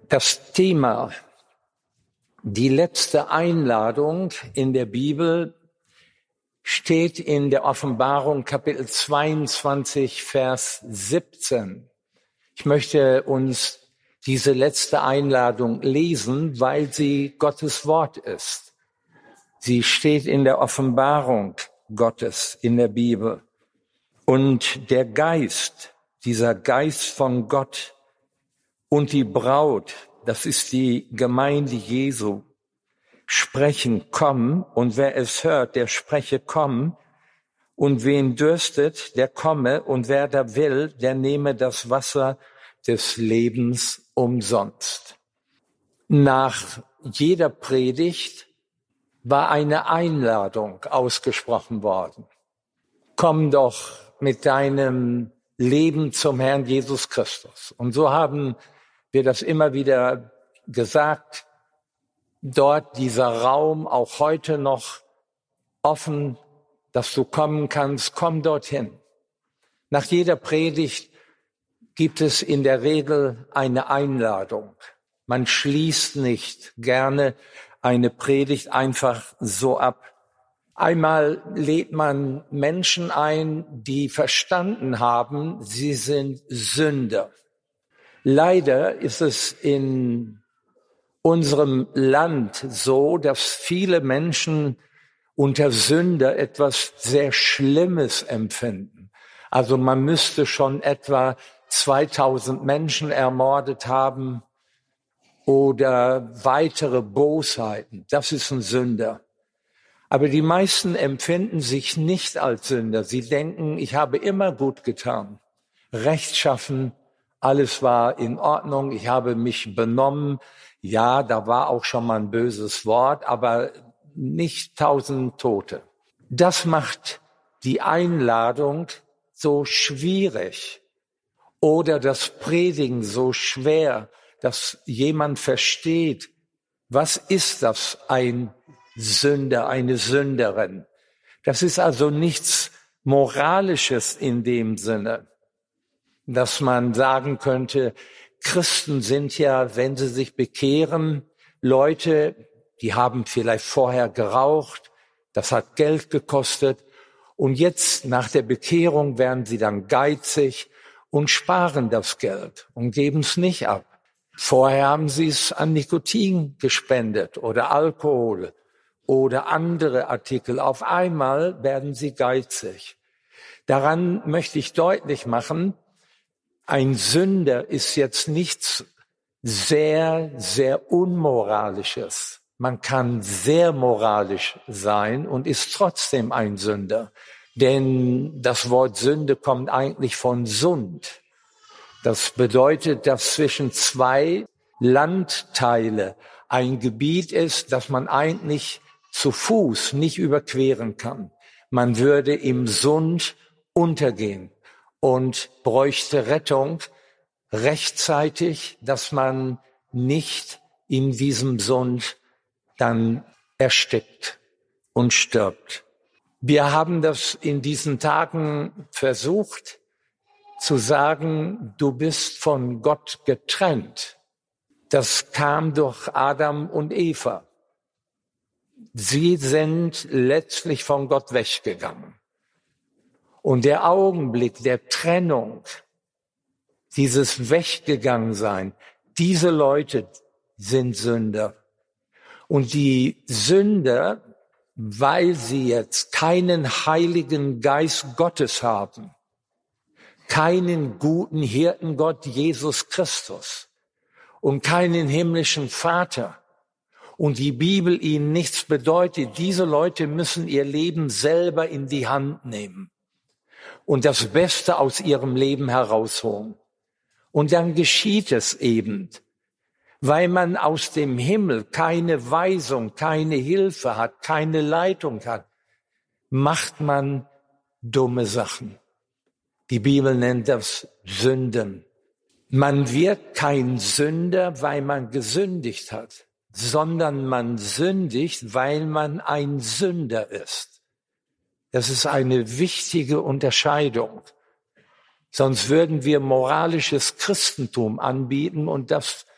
Das Thema, die letzte Einladung in der Bibel, steht in der Offenbarung Kapitel 22, Vers 17. Ich möchte uns diese letzte Einladung lesen, weil sie Gottes Wort ist. Sie steht in der Offenbarung Gottes in der Bibel. Und der Geist, dieser Geist von Gott und die Braut, das ist die Gemeinde Jesu, sprechen, komm, und wer es hört, der spreche, komm, und wen dürstet, der komme, und wer da will, der nehme das Wasser des Lebens umsonst. Nach jeder Predigt war eine Einladung ausgesprochen worden. Komm doch mit deinem Leben zum Herrn Jesus Christus. Und so haben wir das immer wieder gesagt, dort dieser Raum auch heute noch offen, dass du kommen kannst, komm dorthin. Nach jeder Predigt gibt es in der Regel eine Einladung. Man schließt nicht gerne eine Predigt einfach so ab. Einmal lädt man Menschen ein, die verstanden haben, sie sind Sünder. Leider ist es in unserem Land so, dass viele Menschen unter Sünder etwas sehr Schlimmes empfinden. Also man müsste schon etwa 2000 Menschen ermordet haben oder weitere Bosheiten. Das ist ein Sünder. Aber die meisten empfinden sich nicht als Sünder. Sie denken, ich habe immer gut getan, rechtschaffen, alles war in Ordnung, ich habe mich benommen. Ja, da war auch schon mal ein böses Wort, aber nicht 1000 Tote. Das macht die Einladung so schwierig oder das Predigen so schwer, dass jemand versteht, was ist das, ein Sünder, eine Sünderin. Das ist also nichts Moralisches in dem Sinne, dass man sagen könnte, Christen sind ja, wenn sie sich bekehren, Leute, die haben vielleicht vorher geraucht, das hat Geld gekostet und jetzt nach der Bekehrung werden sie dann geizig und sparen das Geld und geben es nicht ab. Vorher haben sie es an Nikotin gespendet oder Alkohol oder andere Artikel. Auf einmal werden sie geizig. Daran möchte ich deutlich machen, ein Sünder ist jetzt nichts sehr, sehr Unmoralisches. Man kann sehr moralisch sein und ist trotzdem ein Sünder. Denn das Wort Sünde kommt eigentlich von Sund. Das bedeutet, dass zwischen zwei Landteile ein Gebiet ist, das man eigentlich zu Fuß nicht überqueren kann. Man würde im Sund untergehen und bräuchte Rettung rechtzeitig, dass man nicht in diesem Sund dann erstickt und stirbt. Wir haben das in diesen Tagen versucht zu sagen, du bist von Gott getrennt. Das kam durch Adam und Eva. Sie sind letztlich von Gott weggegangen. Und der Augenblick der Trennung, dieses Weggegangensein, diese Leute sind Sünder. Und die Sünder, weil sie jetzt keinen Heiligen Geist Gottes haben, keinen guten Hirtengott Jesus Christus und keinen himmlischen Vater und die Bibel ihnen nichts bedeutet, diese Leute müssen ihr Leben selber in die Hand nehmen und das Beste aus ihrem Leben herausholen. Und dann geschieht es eben, weil man aus dem Himmel keine Weisung, keine Hilfe hat, keine Leitung hat, macht man dumme Sachen. Die Bibel nennt das Sünden. Man wird kein Sünder, weil man gesündigt hat, sondern man sündigt, weil man ein Sünder ist. Das ist eine wichtige Unterscheidung. Sonst würden wir moralisches Christentum anbieten und das